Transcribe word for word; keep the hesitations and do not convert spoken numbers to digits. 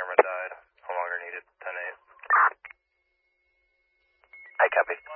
camera died. No longer needed. ten eight. I copy.